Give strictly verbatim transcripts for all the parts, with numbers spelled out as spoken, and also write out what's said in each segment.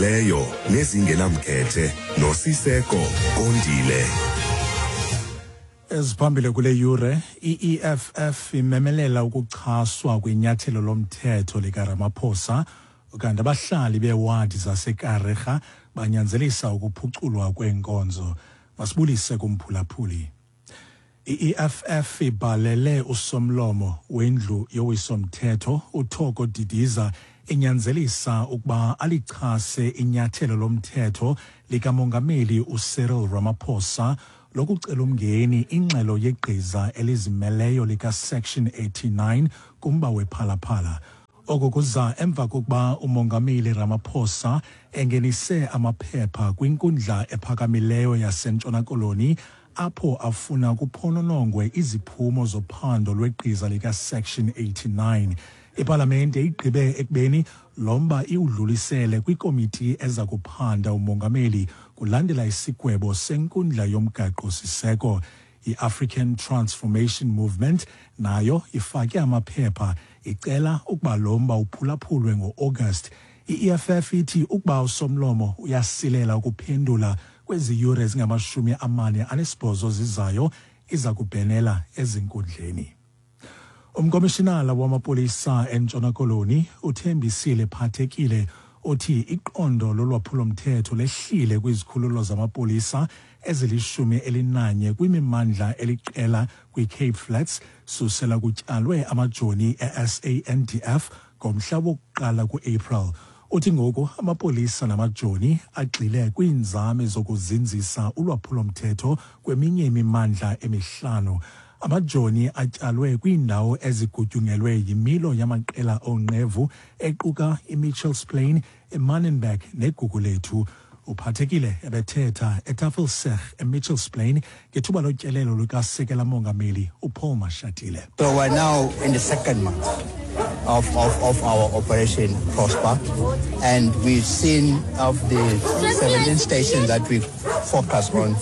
leyo nezingenamkhethe noSiseko Kondile. Eziphambili kule yure, i-E F F imemelela ukuchaswa kwinyathelo lomthetho likaRamaphosa kanti abahlali bewadi zaseKarega banyanzelisa ukuphuculwa kwenkonzo. Masibulise kumphulaphuli. I-E F F ibalele usomlomo wendlu yowiso-mthetho uThoko Didiza inyanzelisa ukuba alichase inyathelo lomthetho likamongameli uCyril Ramaphosa lokucela umngeni ingxelo yegqiza elizimeleyo lika-Section eighty-nine kumba wephalaphala. Oku kuza emva kokuba umongameli Ramaphosa engenise amaphepha kwinkundla ephakamileyo yaseNtshona Koloni apho afuna kuphononongwe iziphumo zophando lwegqiza lika-Section eighty-nine. Ipalamente igqibe ekubeni lomba iwudlulisele kwikomiti eza kuphanda umongameli kulandela isigwebo senkundla yomgaqo-siseko. I-African Transformation Movement nayo ifake amaphepha icela ukuba lomba uphulaphulwe ngo-August. I-E F F ithi ukuba usomlomo uyasilela ukuphendula kwezi yure ezingamashumi amane anesibhozo zizayo iza kubhenela ezinkundleni. Umkomishinala wamapolisa eNtshona Koloni uThembisile Phathekile uthi iqondo lolwaphulo-mthetho lehlile kwizikhululo zamapolisa ezilishumi elinanye kwimimandla eliqela kwi-Cape Flats susela kutyalwe amajoni e-S A N D F ngomhla wokuqala ku-April. Uthi ngoku amapolisa namajoni agxile kwiinzame zokuzinzisa ulwaphulo-mthetho kweminye imimandla emihlanu. Amajoni atyalwe kwiindawo ezigutyungelwe yimilo yamaqela onqevu equka iMitchells Plain, eManenberg neGugulethu. Uphathekile ebethetha eTafelsig eMitchells Plain ngethuba lotyelelo lukasekela mongameli uPaul Mashatile. So we're now in the second month of, of, of our Operation Prosper, and we've seen of the seventeen stations that we focus on,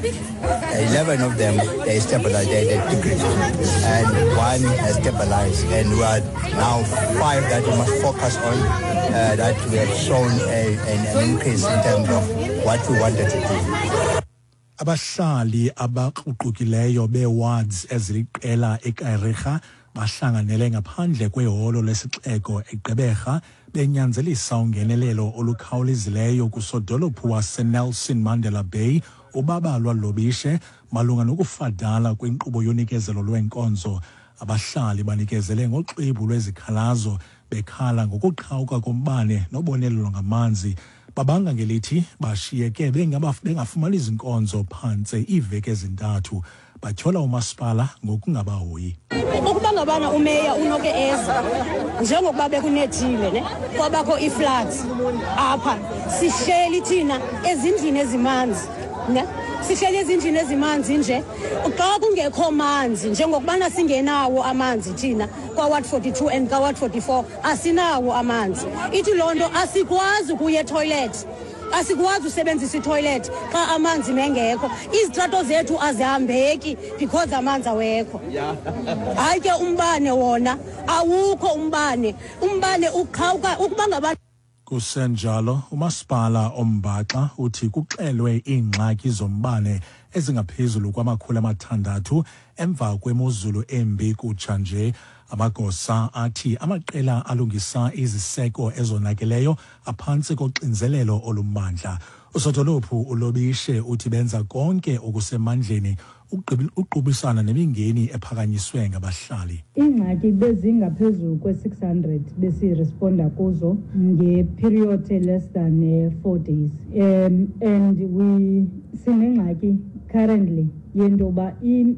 eleven of them they stabilized, they, they decreased, and one has stabilized, and we are now five that we must focus on, uh, that we have shown a, an, an increase in terms of what we wanted to do. Abahlali abaququkileyo bewards eziliqela eKarega bahlanganele ngaphandle kweholo lesixeko eGqeberha benyanzelisa ungenelelo olukhawulezileyo kusodolophu waseNelson Mandela Bay ubabalwa lobishe malunga nokufadala kwinkqubo yonikezelo lwenkonzo. Abahlali banikezele ngoxwebhu lwezikhalazo bekhala ngokuqhawuka kombane nobonelelo ngamanzi. Babanga ngelithi bashiyeke bengafumani izinkonzo phantse iiveki ezintathu. Batyhola umasipala ngokungabahoyi. Ukuba ngabana umeya unoke eza njengokuba bekunethile ne kwabakho ifloods apha sihleli thina ezindlini ezimanzi ne sihleli ezindlini ezimanzi nje xa kungekho manzi njengokubana singenawo amanzi thina kwa Ward forty-two and kwa Ward forty-four asinawo amanzi. Ithi lonto asikwazi ukuya etoilet, asikwazi usebenzisa itoilet xa amanzi mengekho. Izitrato zethu azihambeki because amanzi awekho. Hayi ke umbane wona awukho umbane. Umbane uqhawuka ukuba ngaba kusenjalo umasipala oMbaxa uthi kuxelwe iingxaki zombane ezingaphezulu kwamakhulu amathandathu emva kwemozulu embi kutsha nje. Amagosa athi amaqela alungisa iziseko ezonakeleyo aphantsi koxinzelelo olumandla. Usodolophu ulobishe uthi benza konke okusemandleni uqubisana nemingeni ephakanyiswe ngabahlali. Ingxaki bezingaphezulu kwe-six hundred besiresponda kuzo nge-period less than uh, four days. Um, and we sinengxaki currently yendoba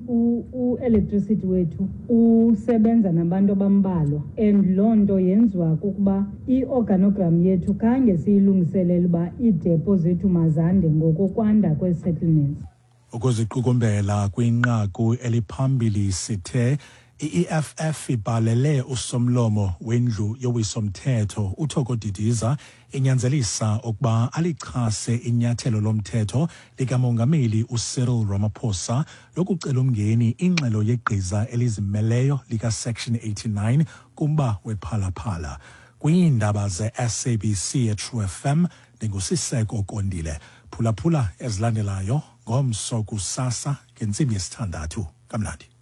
u-electricity wethu usebenza nabantu abambalwa, and loo nto yenziwa kukuba i-organogram yethu khange siyilungiselele uba iidepo zethu mazande ngokokwanda kwe-settlements. Ukuziqukumbela kwinqaku eliphambili sithe i-E F F ibalele usomlomo wendlu yowiso-mthetho uThoko Didiza inyanzelisa ukuba alichase inyathelo lomthetho likamongameli uCyril Ramaphosa lokucela umngeni ingxelo yegqiza elizimeleyo lika-Section eighty-nine kumba wephalaphala. Kwiindaba ze-S A B C True F M ndingusiseko Kondile. Phulaphula ezilandelayo ngomso kusasa ngentsimbi yesithandathu. Kamnandi.